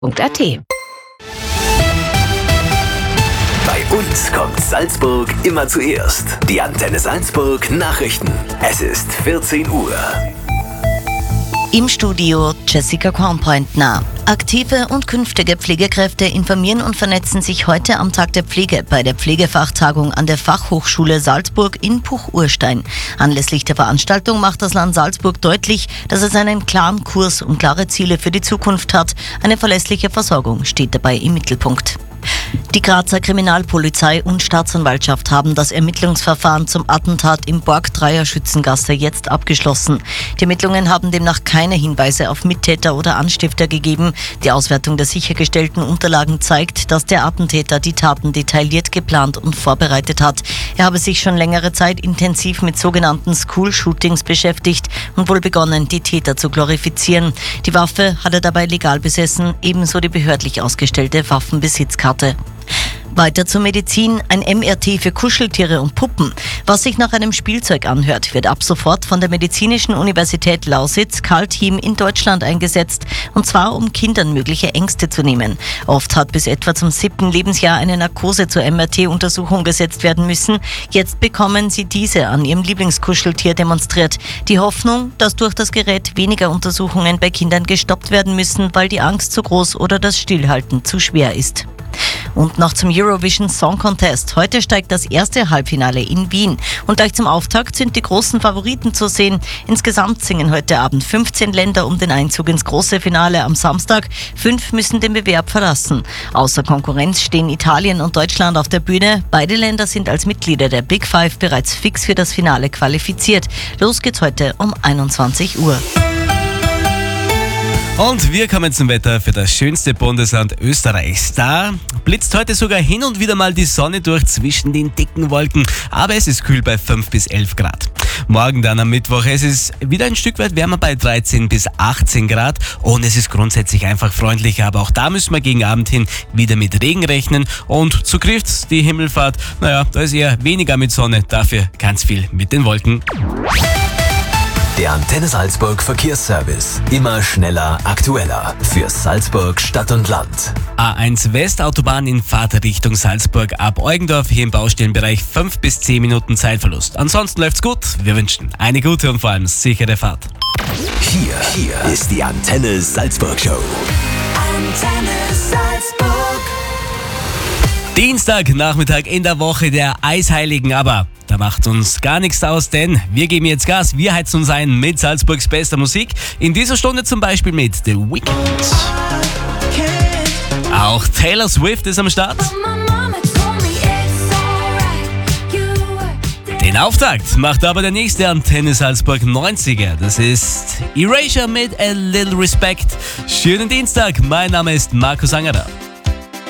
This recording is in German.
Bei uns kommt Salzburg immer zuerst. Die Antenne Salzburg Nachrichten. Es ist 14 Uhr. Im Studio Jessica Kornpointner. Aktive und künftige Pflegekräfte informieren und vernetzen sich heute am Tag der Pflege bei der Pflegefachtagung an der Fachhochschule Salzburg in Puch-Urstein. Anlässlich der Veranstaltung macht das Land Salzburg deutlich, dass es einen klaren Kurs und klare Ziele für die Zukunft hat. Eine verlässliche Versorgung steht dabei im Mittelpunkt. Die Grazer Kriminalpolizei und Staatsanwaltschaft haben das Ermittlungsverfahren zum Attentat im Borgdreier Schützengasse jetzt abgeschlossen. Die Ermittlungen haben demnach keine Hinweise auf Mittäter oder Anstifter gegeben. Die Auswertung der sichergestellten Unterlagen zeigt, dass der Attentäter die Taten detailliert geplant und vorbereitet hat. Er habe sich schon längere Zeit intensiv mit sogenannten School-Shootings beschäftigt und wohl begonnen, die Täter zu glorifizieren. Die Waffe hat er dabei legal besessen, ebenso die behördlich ausgestellte Waffenbesitzkarte. Weiter zur Medizin, ein MRT für Kuscheltiere und Puppen. Was sich nach einem Spielzeug anhört, wird ab sofort von der Medizinischen Universität Lausitz KAL-Team in Deutschland eingesetzt, und zwar um Kindern mögliche Ängste zu nehmen. Oft hat bis etwa zum 7. Lebensjahr eine Narkose zur MRT-Untersuchung gesetzt werden müssen. Jetzt bekommen sie diese an ihrem Lieblingskuscheltier demonstriert. Die Hoffnung, dass durch das Gerät weniger Untersuchungen bei Kindern gestoppt werden müssen, weil die Angst zu groß oder das Stillhalten zu schwer ist. Und noch zum Eurovision Song Contest. Heute steigt das erste Halbfinale in Wien. Und gleich zum Auftakt sind die großen Favoriten zu sehen. Insgesamt singen heute Abend 15 Länder um den Einzug ins große Finale am Samstag. 5 müssen den Bewerb verlassen. Außer Konkurrenz stehen Italien und Deutschland auf der Bühne. Beide Länder sind als Mitglieder der Big Five bereits fix für das Finale qualifiziert. Los geht's heute um 21 Uhr. Und wir kommen zum Wetter für das schönste Bundesland Österreichs. Da blitzt heute sogar hin und wieder mal die Sonne durch zwischen den dicken Wolken, aber es ist kühl bei 5 bis 11 Grad. Morgen dann am Mittwoch, es ist wieder ein Stück weit wärmer bei 13 bis 18 Grad und es ist grundsätzlich einfach freundlicher, aber auch da müssen wir gegen Abend hin wieder mit Regen rechnen und so trifft die Himmelfahrt, da ist eher weniger mit Sonne, dafür ganz viel mit den Wolken. Der Antenne Salzburg Verkehrsservice. Immer schneller, aktueller. Für Salzburg Stadt und Land. A1 Westautobahn in Fahrtrichtung Salzburg ab Eugendorf, hier im Baustellenbereich 5 bis 10 Minuten Zeitverlust. Ansonsten läuft's gut. Wir wünschen eine gute und vor allem sichere Fahrt. Hier ist die Antenne Salzburg Show. Antenne Salzburg. Dienstagnachmittag in der Woche der Eisheiligen, aber da macht uns gar nichts aus, denn wir geben jetzt Gas, wir heizen uns ein mit Salzburgs bester Musik. In dieser Stunde zum Beispiel mit The Weeknd. Auch Taylor Swift ist am Start. Den Auftakt macht aber der nächste Antenne Salzburg 90er. Das ist Erasure mit A Little Respect. Schönen Dienstag, mein Name ist Markus Angerer.